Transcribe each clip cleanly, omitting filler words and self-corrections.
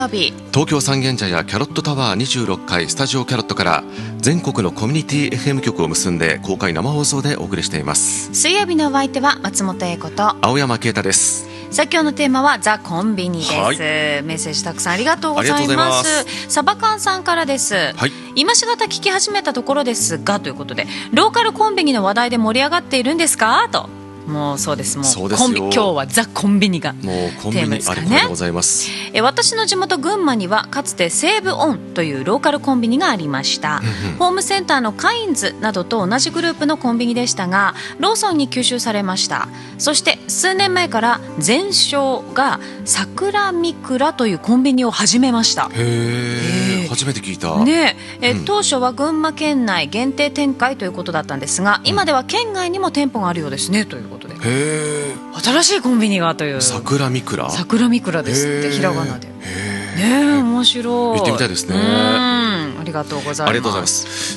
東京三軒茶屋キャロットタワー26階スタジオキャロットから全国のコミュニティ FM 局を結んで公開生放送でお送りしています。 水曜日のお相手は松本英子と青山啓太です。 さあ今日のテーマはザ・コンビニです、 はい、 メッセージたくさんありがとうございます。サバカンさんからです、はい、今しがた聞き始めたところですがということで、ローカルコンビニの話題で盛り上がっているんですかと。もうそうです、もう今日はザ・コンビニがテーマですからね。ありがとうございます。私の地元群馬にはかつて西武オンというローカルコンビニがありました、ホームセンターのカインズなどと同じグループのコンビニでしたが、ローソンに吸収されました。そして数年前からゼ商が桜みくらというコンビニを始めました。 初めて聞いた、 ね当初は群馬県内限定展開ということだったんですが、今では県外にも店舗があるようですねということで、新しいコンビニがという。桜みくらですってひらがなで。面白い。 行ってみたいですね。 ありがとうございます。 ありがとうございます。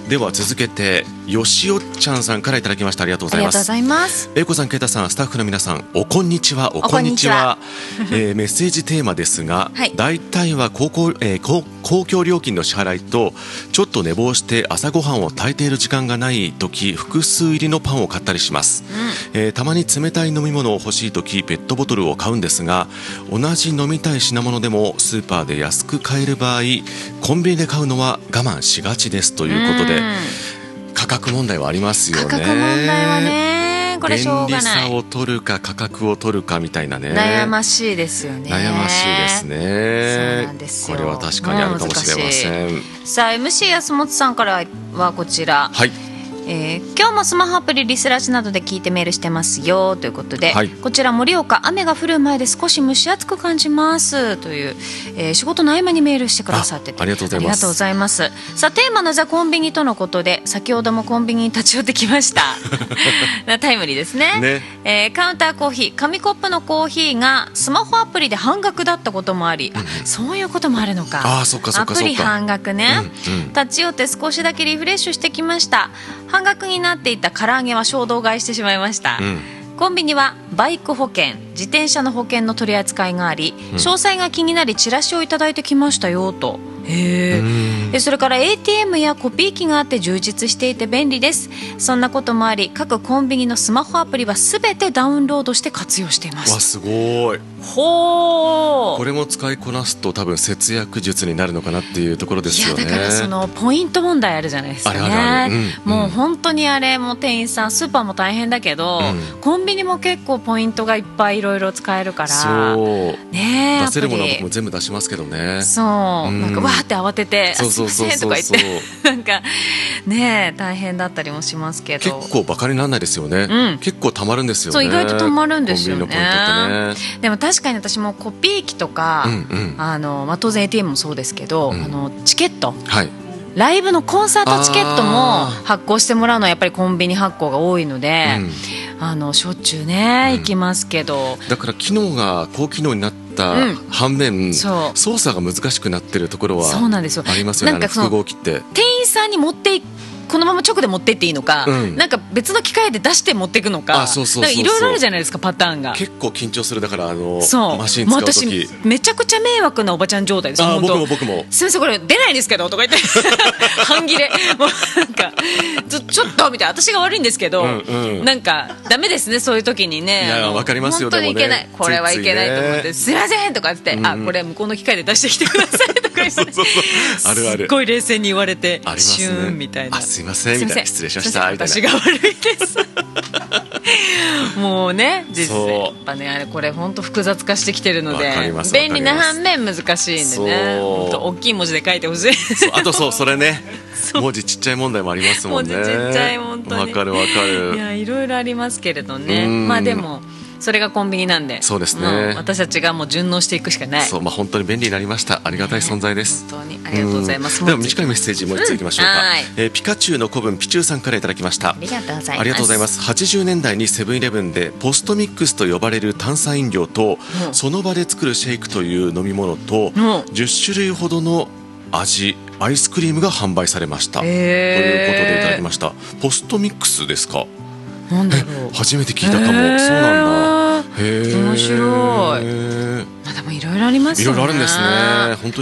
では続けてよしおちゃんさんからいただきました。ありがとうございます。 ありがとうございます。 英子さん、啓太さん、スタッフの皆さん、おこんにちは。おこんにちは。メッセージテーマですが、大体は公共料金の支払いとちょっと寝坊して朝ごはんを炊いている時間がない時、複数入りのパンを買ったりします、たまに冷たい飲み物を欲しい時ペットボトルを買うんですが、同じ飲みたい品物でもスーパーで安く買える場合、コンビニで買うのは我慢しがちですということで、価格問題はありますよね。 価格問題はね、これしょうがない。 便利さを取るか価格を取るかみたいなね、 悩ましいですよね。 悩ましいですね。 そうなんですよ。 これは確かにあるかもしれません。 さあ MC 安本さんからはこちら、はい、今日もスマホアプリリスラジなどで聞いてメールしてますよということで、こちら盛岡、雨が降る前で少し蒸し暑く感じますという、仕事の合間にメールしてくださってて、 ありがとうございます。 さあテーマのザ・コンビニとのことで、先ほどもコンビニに立ち寄ってきましたタイムリーですね。カウンターコーヒー、紙コップのコーヒーがスマホアプリで半額だったこともあり、そういうこともあるのか。アプリ半額ね、立ち寄って少しだけリフレッシュしてきました。半額になっていた唐揚げは衝動買いしてしまいました、コンビニはバイク保険、自転車の保険の取り扱いがあり、詳細が気になりチラシをいただいてきましたよと。それから ATM やコピー機があって充実していて便利です。そんなこともあり、各コンビニのスマホアプリは全てダウンロードして活用しています。 わ、すごい。 これも使いこなすと多分節約術になるのかなっていうところですよね。 いやだからそのポイント問題あるじゃないですかね。もう本当にあれも店員さん、スーパーも大変だけど、コンビニも結構ポイントがいっぱいいろいろ使えるから、 そうね、出せるものは僕も全部出しますけどね。 なんかわーって慌てて、すいませんとか言ってなんかね大変だったりもしますけど、 結構バカにならないですよね、結構たまるんですよね。 そう意外とたまるんですよね。 コンビニのポイントってね。 でも確かに私もコピー機とか、当然 ATM もそうですけど、チケット、ライブのコンサートチケットも発行してもらうのはやっぱりコンビニ発行が多いので、しょっちゅうね、行きますけど、 だから機能が高機能になった反面、操作が難しくなってるところはありますよね。複合機って店員さんに持ってこのまま直で持ってっていいのか、なんか別の機械で出して持っていくのか、いろいろあるじゃないですか、パターンが。 結構緊張する。だからマシン使うとき、 私めちゃくちゃ迷惑なおばちゃん状態です。 僕もすみませんこれ出ないんですけどとか言って半切れもうなんかちょっとみたいな、私が悪いんですけど、なんかダメですね、そういう時にね。 いやわかりますよ。 本当にいけない、これはいけないと思って、すいませんとか言って、これ向こうの機械で出してきてくださいとか言ってすっごい冷静に言われて、シューンみたいな、 すいませんみたいな、失礼しましたみたいな、 私が悪いですもうね、実際やっぱね、あれこれ本当複雑化してきてるので、便利な反面難しいんでね、本当大きい文字で書いてほしい。 あとそれね、文字ちっちゃい問題もありますもんね。 文字ちっちゃい、本当にわかる。 いやいろいろありますけれどね。まあでもそれがコンビニなんで、 そうですね、 私たちがもう順応していくしかない。 本当に便利になりました。ありがたい存在です。 本当にありがとうございます。 では短いメッセージもう一ついきましょうか。ピカチュウの子分ピチュウさんからいただきました。 ありがとうございます。 ありがとうございます。80年代にセブンイレブンでポストミックスと呼ばれる炭酸飲料と、その場で作るシェイクという飲み物と、10種類ほどの味、アイスクリームが販売されました、ということでいただきました。ポストミックスですか。 なんだろう、 初めて聞いたかも。そうなんだ。 面白い。まあでもいろいろありますよね。 いろいろあるんですね。本当